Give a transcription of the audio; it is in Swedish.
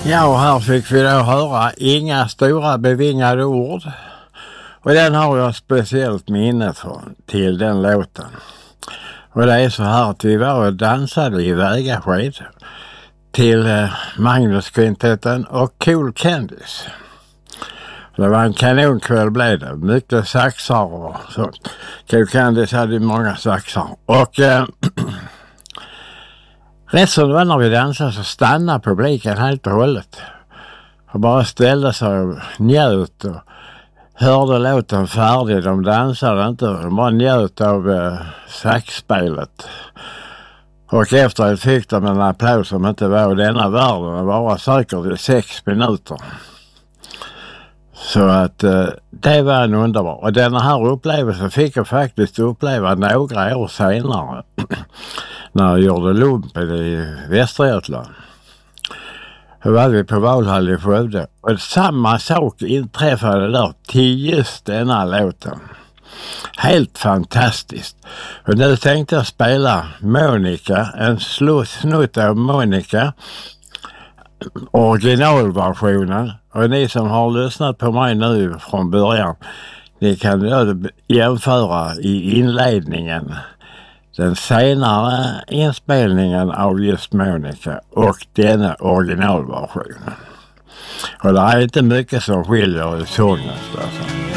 Ja, och här fick vi då höra Inga stora bevingade ord. Och den har jag speciellt minne från till den låten. Och det är så här att vi var och dansade i Vägasked till Magnus-kvintetten och Cool Candies. Det var en kanonkväll blev det. Mycket saxar och så. Cool Candies hade många saxar. Och rätt som det var när vi dansade så stannade publiken helt och hållet. Och bara ställde sig och njöt och hörde låten färdig. De dansade inte, de bara njöt av saxspelet. Och efteråt fick de en applaus som inte var i denna världen. Det var säkert i 6 minuter. Så att det var en underbar. Och den här upplevelsen fick jag faktiskt uppleva några år senare. När jag gjorde lumpen i Västergötland. Då var vi på Valhall i Skövde. Och samma sak inträffade där till just denna låten. Helt fantastiskt. Och nu tänkte jag spela Monica. En snutt av Monica. Originalversionen. Och ni som har lyssnat på mig nu från början. Ni kan jämföra i inledningen. Den senare inspelningen av just Monica och denna originalversionen. Och det är inte mycket som skiljer i sången.